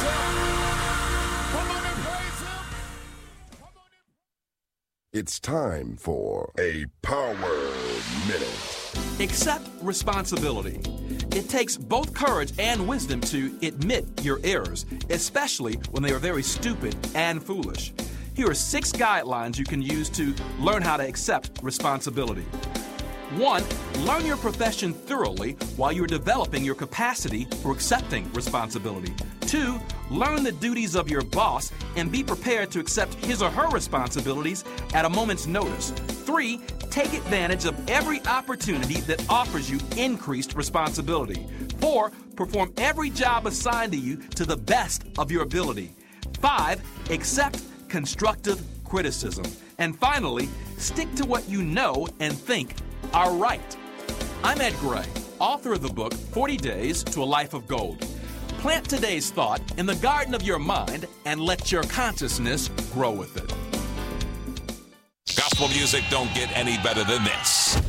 It's time for a Power Minute. Accept responsibility. It takes both courage and wisdom to admit your errors, especially when they are very stupid and foolish. Here are 6 guidelines you can use to learn how to accept responsibility. 1. Learn your profession thoroughly while you're developing your capacity for accepting responsibility. 2. Learn the duties of your boss and be prepared to accept his or her responsibilities at a moment's notice. 3. Take advantage of every opportunity that offers you increased responsibility. 4. Perform every job assigned to you to the best of your ability. 5. Accept constructive criticism. And finally, stick to what you know and think are right. I'm Ed Gray, author of the book 40 Days to a Life of Gold. Plant today's thought in the garden of your mind and let your consciousness grow with it. Gospel music don't get any better than this.